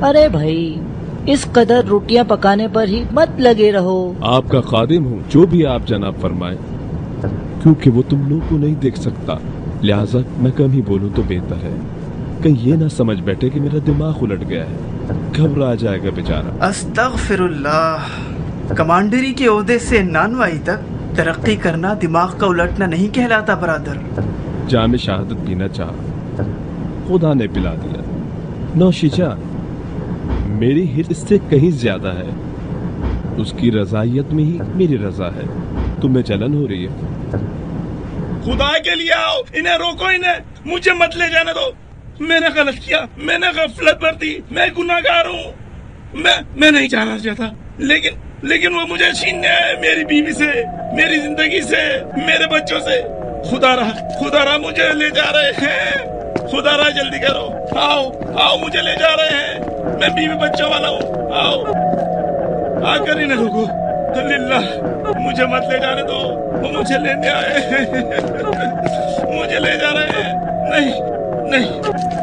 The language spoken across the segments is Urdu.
ارے بھائی اس قدر روٹیاں پکانے پر ہی مت لگے رہو. آپ کا خادم ہوں، جو بھی آپ جناب فرمائیں، کیونکہ وہ تم لوگ کو نہیں دیکھ سکتا، لہٰذا میں کم ہی بولوں تو بہتر ہے. کہیں یہ نہ سمجھ بیٹھے کہ میرا دماغ الٹ گیا ہے، گھبرا جائے گا بیچارہ. استغفر اللہ. کمانڈری کے عہدے سے نانوائی تک ترقی کرنا دماغ کا الٹنا نہیں کہلاتا برادر. جام شہادت پینا چاہا، خدا نے پلا دیا. نوشی جان، میری ہت اس سے کہیں زیادہ ہے، اس کی رضائیت میں ہی میری رضا ہے. تمہیں جلن ہو رہی ہے؟ خدا کے لیے آؤ، انہیں روکو، انہیں مجھے مت لے جانے دو. میں نے غلط کیا، میں نے غفلت برتی، میں گناہگار ہوں. میں نہیں جانا چاہتا، لیکن وہ مجھے چھیننے آئے میری بیوی سے، میری زندگی سے، میرے بچوں سے. خدا رہا مجھے لے جا رہے ہیں. خدا رہا جلدی کرو، آؤ مجھے لے جا رہے ہیں. میں بیوی بچوں والا ہوں. آ کر انہیں روکو. للہ مجھے مت لے جانے دو، وہ مجھے لینے آئے ہیں، مجھے لے جا رہے ہیں. نہیں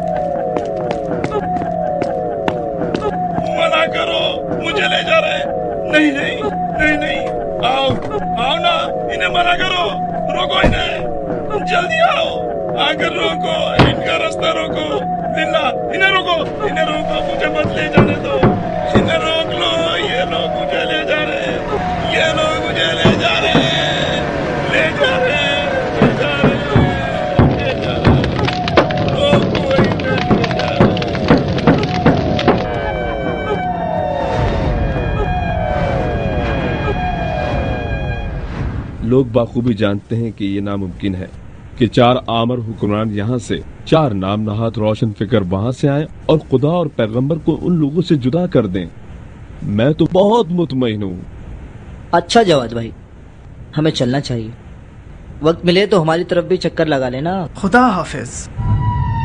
منع کرو، مجھے لے جا رہے ہیں. نہیں آؤ نا، انہیں منع کرو، روکو انہیں، جلدی آؤ، آ کر روکو، ان کا راستہ روکو. للہ انہیں روکو، مجھے مت لے جانے دو. انہیں روک لو، یہ لوگ مجھے لے جا رہے ہیں، یہ لوگ مجھے لے جا رہے ہیں، لے جا رہے ہیں. روکو انہیں، لے جا رہے ہیں. لوگ بخوبی جانتے ہیں کہ یہ ناممکن ہے کہ 4 آمر حکمران یہاں سے، 4 نام نہاد روشن فکر وہاں سے آئیں اور خدا اور پیغمبر کو ان لوگوں سے جدا کر دیں. میں تو بہت مطمئن ہوں. اچھا جواد بھائی، ہمیں چلنا چاہیے. وقت ملے تو ہماری طرف بھی چکر لگا لینا. خدا حافظ.